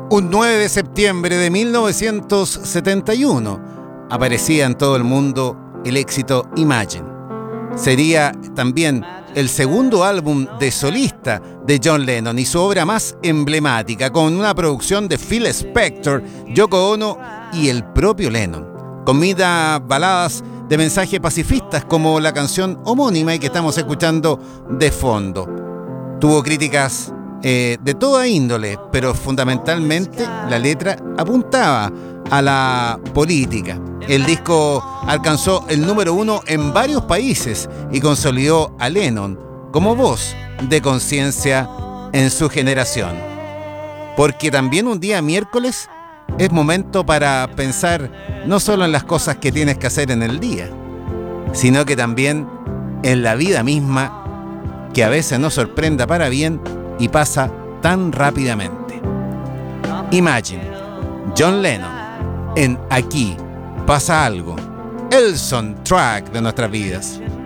Un 9 de septiembre de 1971 aparecía en todo el mundo el éxito Imagine. Sería también el segundo álbum de solista de John Lennon y su obra más emblemática, con una producción de Phil Spector, Yoko Ono y el propio Lennon. Combina baladas de mensajes pacifistas como la canción homónima y que estamos escuchando de fondo. Tuvo críticas de toda índole, pero fundamentalmente la letra apuntaba a la política. El disco alcanzó el número 1 en varios países y consolidó a Lennon como voz de conciencia en su generación. Porque también un día miércoles es momento para pensar no solo en las cosas que tienes que hacer en el día, sino que también en la vida misma, que a veces nos sorprenda para bien y pasa tan rápidamente. Imagine, John Lennon, en Aquí pasa algo, el soundtrack de nuestras vidas.